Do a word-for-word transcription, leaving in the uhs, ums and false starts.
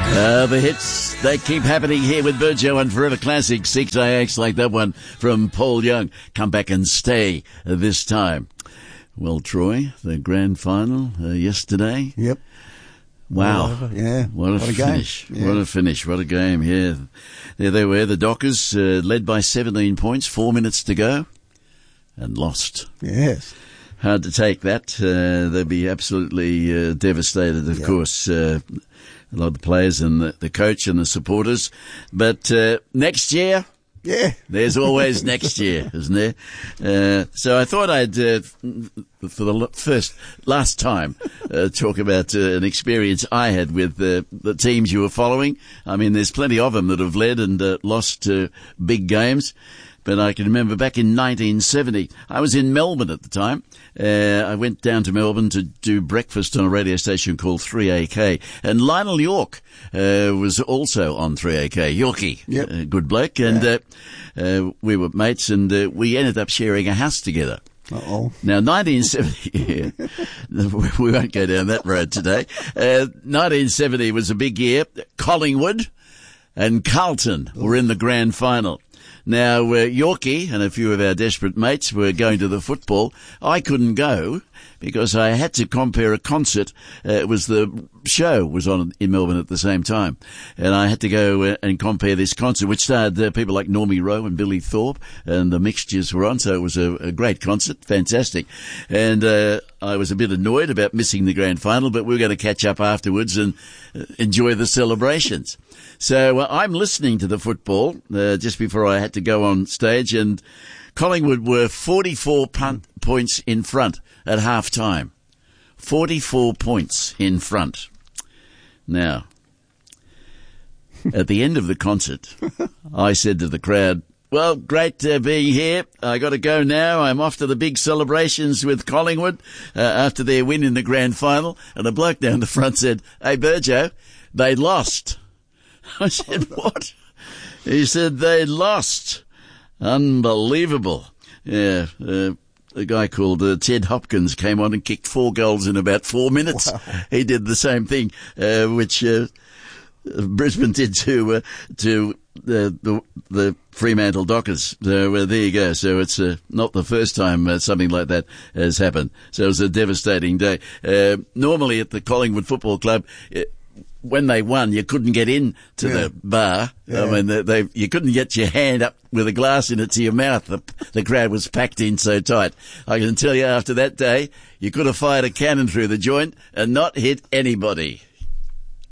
Uh, the hits, they keep happening here with Burjo and Forever Classic. Six A X like that one from Paul Young. Come back and stay this time. Well, Troy, the grand final uh, yesterday. Yep. Wow. Uh, yeah. What a, what a finish. Game. Yeah. What a finish. What a game. Yeah. There they were. The Dockers uh, led by seventeen points, four minutes to go, and lost. Yes. Hard to take that. Uh, they'd be absolutely uh, devastated, of yep. course. Uh, a lot of the players and the, the coach and the supporters. But uh, next year, yeah, there's always next year, isn't there? Uh, so I thought I'd, uh, for the first, last time, uh, talk about uh, an experience I had with uh, the teams you were following. I mean, there's plenty of them that have led and uh, lost uh, big games. But I can remember back in nineteen seventy, I was in Melbourne at the time. Uh, I went down to Melbourne to do breakfast on a radio station called three A K. And Lionel York uh, was also on three A K. Yorkie, yep. uh, good bloke. And yeah. uh, uh, we were mates, and uh, we ended up sharing a house together. Uh-oh. Now, nineteen seventy, yeah, we won't go down that road today. Uh, nineteen seventy was a big year. Collingwood and Carlton were in the grand final. Now, uh, Yorkie and a few of our desperate mates were going to the football. I couldn't go because I had to compare a concert. Uh, it was the show was on in Melbourne at the same time. And I had to go uh, and compare this concert, which starred uh, people like Normie Rowe and Billy Thorpe, and the mixtures were on. So it was a, a great concert. Fantastic. And uh, I was a bit annoyed about missing the grand final, but we were going to catch up afterwards and uh, enjoy the celebrations. So uh, I'm listening to the football uh, just before I had to go on stage, and Collingwood were forty-four punt points in front at half time. forty-four points in front. Now, at the end of the concert, I said to the crowd, well, great uh, being here. I got to go now. I'm off to the big celebrations with Collingwood uh, after their win in the grand final. And a bloke down the front said, hey, Burjo, they lost. I said, what? He said, they lost. Unbelievable. Yeah, uh, a guy called uh, Ted Hopkins came on and kicked four goals in about four minutes. Wow. He did the same thing, uh, which uh, Brisbane did to uh, to uh, the the Fremantle Dockers. So uh, there you go. So it's uh, not the first time uh, something like that has happened. So it was a devastating day. Uh, normally at the Collingwood Football Club, it, when they won, you couldn't get in to yeah. the bar. Yeah. I mean, they, they, you couldn't get your hand up with a glass in it to your mouth. The, the crowd was packed in so tight. I can tell you after that day, you could have fired a cannon through the joint and not hit anybody.